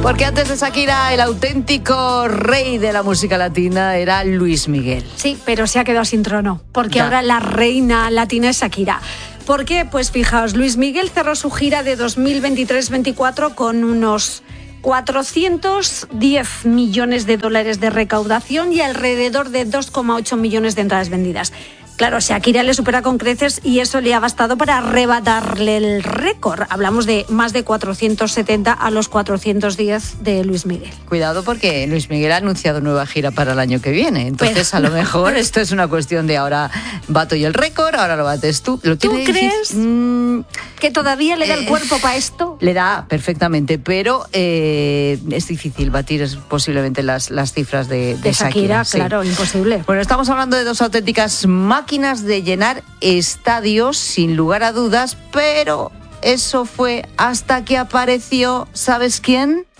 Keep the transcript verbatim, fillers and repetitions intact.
Porque antes de Shakira, el auténtico rey de la música latina era Luis Miguel. Sí, pero se ha quedado sin trono, porque Ya. ahora la reina latina es Shakira. ¿Por qué? Pues fijaos, Luis Miguel cerró su gira de dos mil veintitrés veinticuatro con unos cuatrocientos diez millones de dólares de recaudación y alrededor de dos coma ocho millones de entradas vendidas. Claro, Shakira le supera con creces y eso le ha bastado para arrebatarle el récord. Hablamos de más de cuatrocientos setenta a los cuatrocientos diez de Luis Miguel. Cuidado porque Luis Miguel ha anunciado nueva gira para el año que viene. Entonces, Pero- a lo mejor esto es una cuestión de ahora bato yo el récord, ahora lo bates tú. ¿Lo ¿Tú tiene crees difícil? Mm, que todavía le da el Eh, cuerpo para esto? Le da perfectamente, pero eh, es difícil batir es, posiblemente las, las cifras de, de, De Shakira, sí. claro, imposible. Bueno, estamos hablando de dos auténticas máquinas de llenar estadios, sin lugar a dudas, pero eso fue hasta que apareció, ¿sabes quién?